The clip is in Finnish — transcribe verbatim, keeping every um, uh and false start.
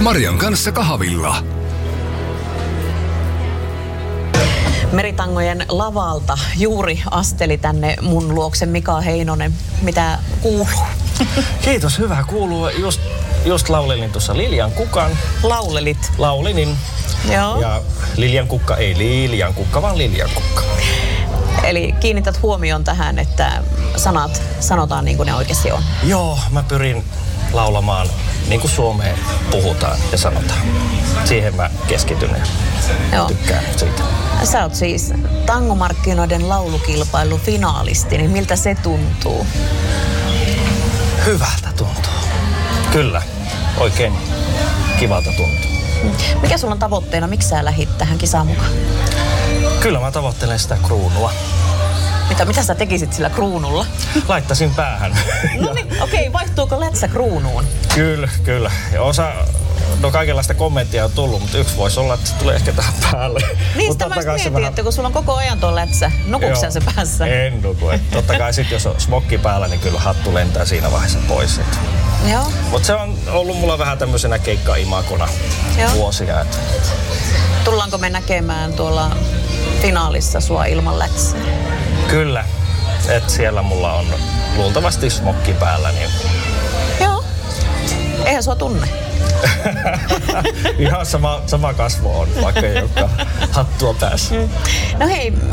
Marian kanssa kahvilla. Meritangojen lavalta juuri asteli tänne mun luokse Mika Heinonen. Mitä kuuluu? Kiitos, hyvä kuuluu. Just, just laulelin tuossa Lilian Kukan. Laulelit? Laulinin. Joo. Ja Lilian Kukka, ei Lilian Kukka, vaan Lilian Kukka. Eli kiinnität huomioon tähän, että sanat sanotaan niin kuin ne oikeasti on. Joo, mä pyrin laulamaan niin kuin Suomeen puhutaan ja sanotaan. Siihen mä keskityn ja Joo. tykkään siitä. Sä oot siis tangomarkkinoiden laulukilpailun finaalisti, niin miltä se tuntuu? Hyvältä tuntuu. Kyllä, oikein kivalta tuntuu. Mikä sulla on tavoitteena? Miksi sä lähit tähän kisaan mukaan? Kyllä mä tavoittelen sitä kruunua. Mitä, mitä sä tekisit sillä kruunulla? Laittaisin päähän. No niin, okei, okay, vaihtuuko lätsä kruunuun? Kyllä, kyllä. Ja osa, no kaikenlaista kommenttia on tullut, mutta yksi voisi olla, että se tulee ehkä tähän päälle. Niin sitä mä mietin, vähän... että kun sulla on koko ajan tuo lätsä, nukuuko se päässä? En nuku. Totta kai sit jos on smokki päällä, niin kyllä hattu lentää siinä vaiheessa pois. Joo. Mutta se on ollut mulla vähän tämmöisenä keikka-imakona vuosia. Että... Tullaanko me näkemään tuolla finaalissa sua ilman lätsää? Kyllä. Et siellä mulla on luultavasti smokki päällä. Niin... Joo. Eihän sua tunne. Ihan sama, sama kasvo on, vaikka ei olekaan hattua päässä. No hei,